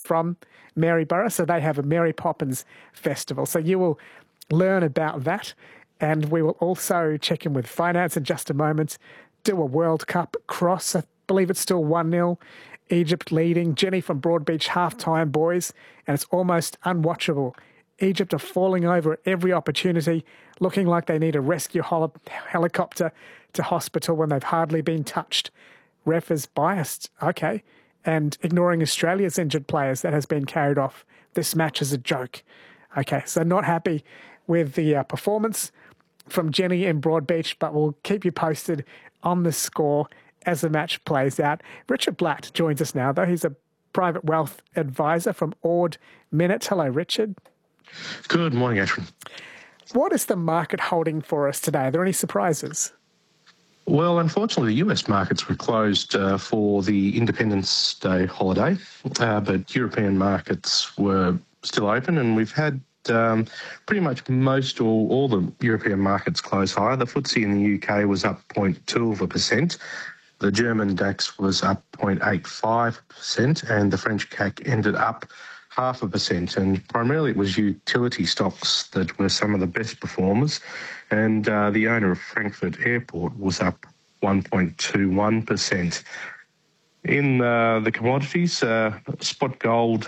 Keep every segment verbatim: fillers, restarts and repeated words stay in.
from Maryborough, so they have a Mary Poppins festival. So you will learn about that, and we will also check in with finance in just a moment, do a World Cup cross. I believe it's still one nil. Egypt leading. Jenny from Broadbeach, half-time, boys, and it's almost unwatchable. Egypt are falling over at every opportunity, looking like they need a rescue hol- helicopter to hospital when they've hardly been touched. Ref is biased, okay, and ignoring Australia's injured players that has been carried off. This match is a joke. Okay, so not happy with the uh, performance from Jenny in Broadbeach, but we'll keep you posted on the score as the match plays out. Richard Blatt joins us now, though. He's a private wealth advisor from Ord Minnett. Hello, Richard. Good morning, Ashwin. What is the market holding for us today? Are there any surprises? Well, unfortunately, the U S markets were closed uh, for the Independence Day holiday, uh, but European markets were still open, and we've had um, pretty much most or all the European markets close higher. The F T S E in the U K was up zero point two percent. The German DAX was up zero point eight five percent, and the French C A C ended up half a percent, and primarily it was utility stocks that were some of the best performers, and uh, the owner of Frankfurt Airport was up one point two one percent. In uh, the commodities, uh, spot gold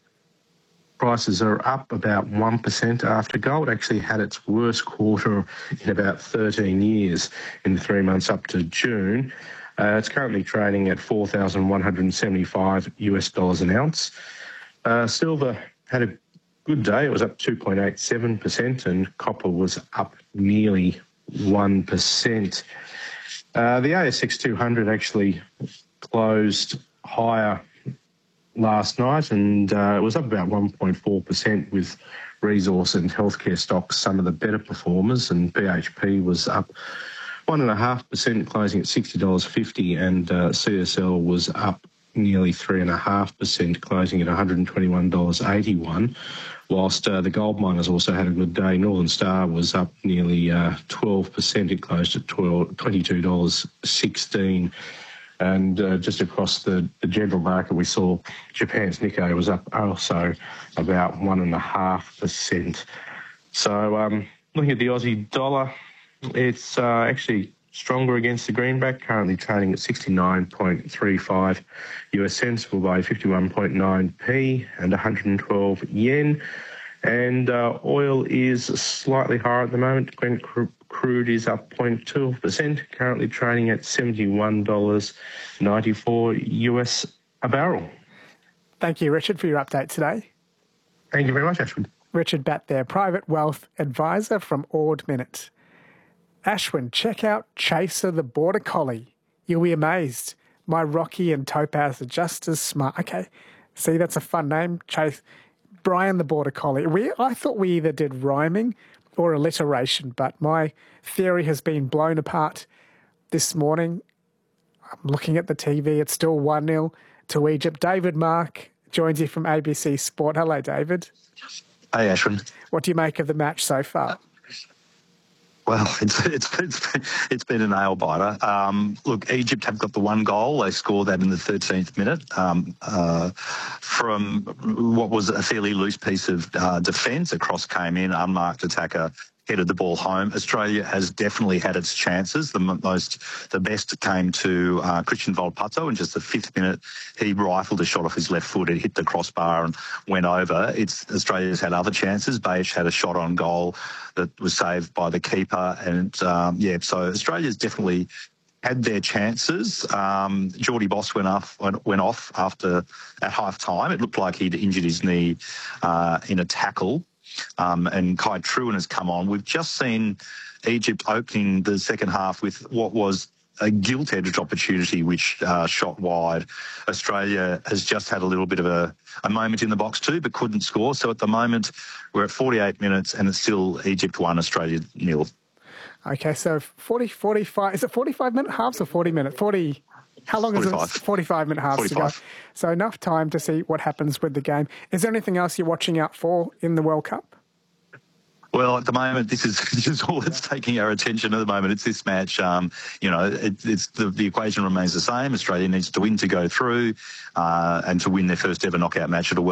prices are up about one percent after gold actually had its worst quarter in about thirteen years in the three months up to June. Uh, it's currently trading at four thousand one hundred seventy-five US dollars an ounce. Uh, silver had a good day. It was up two point eight seven percent, and copper was up nearly one percent. Uh, the A S X two hundred actually closed higher last night, and uh, it was up about one point four percent, with resource and healthcare stocks some of the better performers, and B H P was up one point five percent, closing at sixty dollars fifty, and uh, C S L was up nearly three point five percent, closing at one hundred twenty-one dollars eighty-one, whilst uh, the gold miners also had a good day. Northern Star was up nearly uh, twelve percent. It closed at twenty-two dollars sixteen. And uh, just across the, the general market, we saw Japan's Nikkei was up also about one point five percent. So um, looking at the Aussie dollar, it's uh, actually stronger against the greenback, currently trading at sixty-nine point three five US cents, will buy fifty-one point nine p and one hundred twelve yen. And uh, oil is slightly higher at the moment. Brent crude is up zero point two percent, currently trading at seventy-one dollars ninety-four US a barrel. Thank you, Richard, for your update today. Thank you very much, Ashwin. Richard Batt there, private wealth advisor from Ord Minnett. Ashwin, check out Chaser the Border Collie. You'll be amazed. My Rocky and Topaz are just as smart. Okay, see, that's a fun name. Chase Brian the Border Collie. We, I thought we either did rhyming or alliteration, but my theory has been blown apart this morning. I'm looking at the T V. It's still one nil to Egypt. David Mark joins you from A B C Sport. Hello, David. Hey, Ashwin. What do you make of the match so far? Well, it's it's it's been, it's been a nail biter. Um, look, Egypt have got the one goal. They scored that in the thirteenth minute um, uh, from what was a fairly loose piece of uh, defence. A cross came in, unmarked attacker headed the ball home. Australia has definitely had its chances. The most, the best came to uh, Christian Volpato in just the fifth minute. He rifled a shot off his left foot. It hit the crossbar and went over. It's Australia's had other chances. Bayish had a shot on goal that was saved by the keeper. And, um, yeah, so Australia's definitely had their chances. Um, Geordie Boss went off, went, went off after at half time. It looked like he'd injured his knee uh, in a tackle. Um, and Kai Truan has come on. We've just seen Egypt opening the second half with what was a gilt-edged opportunity, which uh, shot wide. Australia has just had a little bit of a, a moment in the box too, but couldn't score. So at the moment, we're at forty-eight minutes and it's still Egypt one, Australia nil. Okay, so forty, forty-five, is it forty-five minute halves or forty minute? forty, how long forty-five. is it? forty-five minute halves forty-five. to go. So enough time to see what happens with the game. Is there anything else you're watching out for in the World Cup? Well, at the moment, this is this is all that's taking our attention at the moment. It's this match. Um, you know, it, it's the, the equation remains the same. Australia needs to win to go through uh, and to win their first ever knockout match at a World